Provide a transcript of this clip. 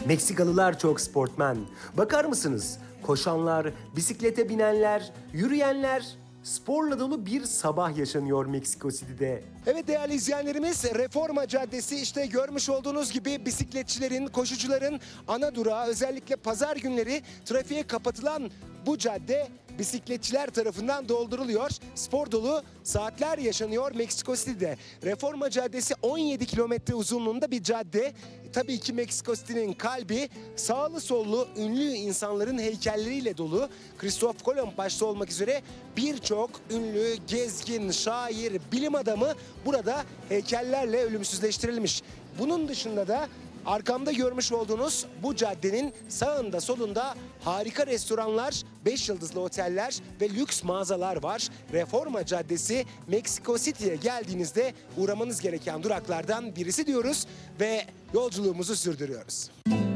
Meksikalılar çok sportmen. Bakar mısınız? Koşanlar, bisiklete binenler, yürüyenler. Sporla dolu bir sabah yaşanıyor Meksiko City'de. Evet değerli izleyenlerimiz, Reforma Caddesi işte görmüş olduğunuz gibi bisikletçilerin, koşucuların ana durağı. Özellikle pazar günleri trafiğe kapatılan bu cadde bisikletçiler tarafından dolduruluyor. Spor dolu saatler yaşanıyor Meksiko City'de. Reforma Caddesi 17 kilometre uzunluğunda bir cadde. Tabii ki Meksiko City'nin kalbi sağlı sollu ünlü insanların heykelleriyle dolu. Christoph Kolomb başta olmak üzere birçok ünlü, gezgin, şair, bilim adamı burada heykellerle ölümsüzleştirilmiş. Bunun dışında da arkamda görmüş olduğunuz bu caddenin sağında solunda harika restoranlar, 5 yıldızlı oteller ve lüks mağazalar var. Reforma Caddesi Meksiko City'ye geldiğinizde uğramanız gereken duraklardan birisi diyoruz ve yolculuğumuzu sürdürüyoruz.